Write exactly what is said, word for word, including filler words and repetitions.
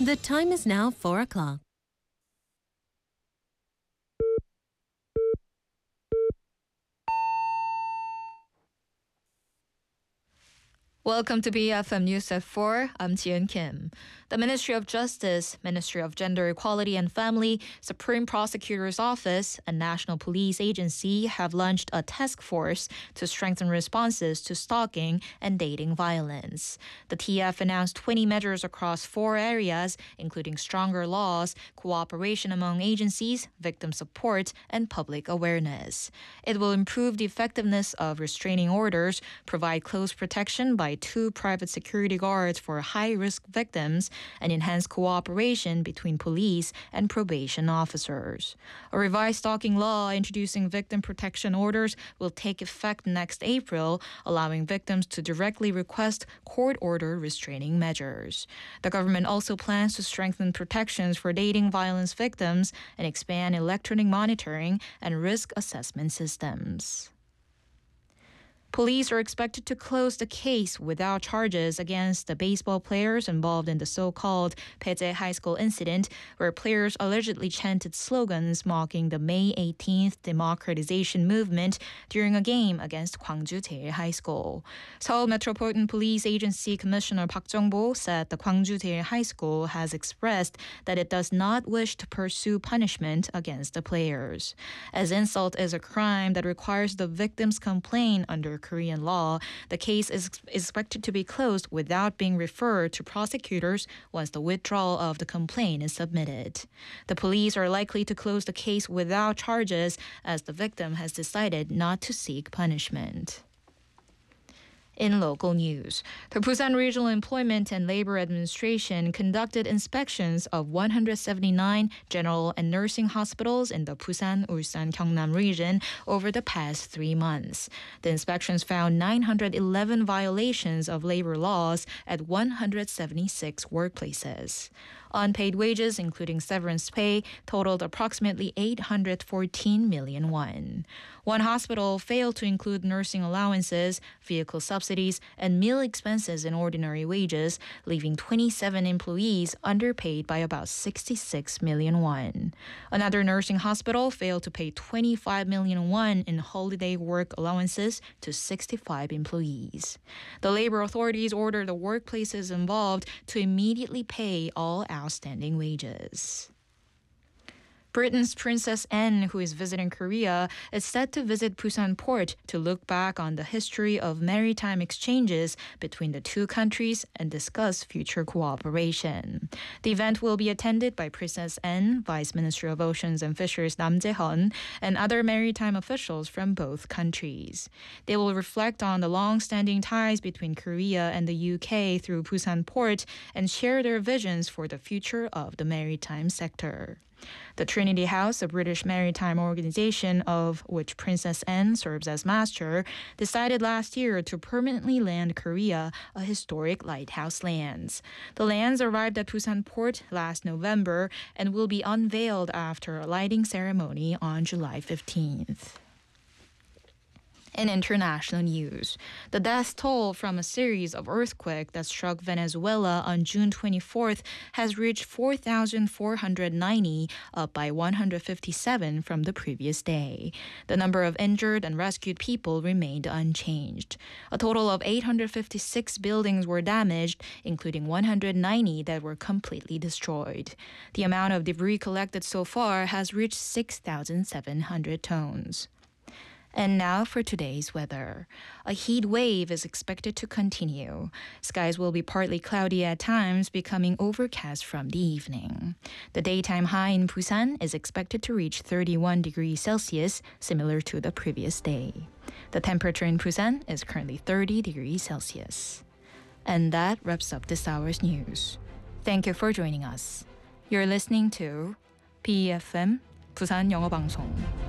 The time is now four o'clock. Welcome to B F M News at four. I'm Tian Kim. The Ministry of Justice, Ministry of Gender Equality and Family, Supreme Prosecutor's Office, and National Police Agency have launched a task force to strengthen responses to stalking and dating violence. The T F announced twenty measures across four areas, including stronger laws, cooperation among agencies, victim support, and public awareness. It will improve the effectiveness of restraining orders, provide close protection by two private security guards for high-risk victims, and enhance cooperation between police and probation officers. A revised stalking law introducing victim protection orders will take effect next April, allowing victims to directly request court-order restraining measures. The government also plans to strengthen protections for dating violence victims and expand electronic monitoring and risk assessment systems. Police are expected to close the case without charges against the baseball players involved in the so-called Paeje High School incident, where players allegedly chanted slogans mocking the May eighteenth democratization movement during a game against Gwangju Jae High School. Seoul Metropolitan Police Agency Commissioner Park Jong-bo said the Gwangju Jae High School has expressed that it does not wish to pursue punishment against the players. As insult is a crime that requires the victim's complaint under Korean law, the case is expected to be closed without being referred to prosecutors once the withdrawal of the complaint is submitted. The police are likely to close the case without charges as the victim has decided not to seek punishment. In local news, the Busan Regional Employment and Labor Administration conducted inspections of one hundred seventy-nine general and nursing hospitals in the Busan, Ulsan, Gyeongnam region over the past three months. The inspections found nine hundred eleven violations of labor laws at one hundred seventy-six workplaces. Unpaid wages, including severance pay, totaled approximately eight hundred fourteen million won. One hospital failed to include nursing allowances, vehicle subsidies, and meal expenses in ordinary wages, leaving twenty-seven employees underpaid by about sixty-six million won. Another nursing hospital failed to pay twenty-five million won in holiday work allowances to sixty-five employees. The labor authorities ordered the workplaces involved to immediately pay all outstanding wages. Britain's Princess Anne, who is visiting Korea, is set to visit Busan Port to look back on the history of maritime exchanges between the two countries and discuss future cooperation. The event will be attended by Princess Anne, Vice Minister of Oceans and Fisheries Nam Jae-hun, and other maritime officials from both countries. They will reflect on the long-standing ties between Korea and the U K through Busan Port and share their visions for the future of the maritime sector. The Trinity House, a British maritime organization of which Princess Anne serves as master, decided last year to permanently land Korea a historic lighthouse lands. The lands arrived at Busan Port last November and will be unveiled after a lighting ceremony on July fifteenth. In international news, the death toll from a series of earthquakes that struck Venezuela on June twenty-fourth has reached four thousand four hundred ninety, up by one hundred fifty-seven from the previous day. The number of injured and rescued people remained unchanged. A total of eight hundred fifty-six buildings were damaged, including one hundred ninety that were completely destroyed. The amount of debris collected so far has reached six thousand seven hundred tons. And now for today's weather. A heat wave is expected to continue. Skies will be partly cloudy at times, becoming overcast from the evening. The daytime high in Busan is expected to reach thirty-one degrees Celsius, similar to the previous day. The temperature in Busan is currently thirty degrees Celsius. And that wraps up this hour's news. Thank you for joining us. You're listening to B F M Busan 영어 방송.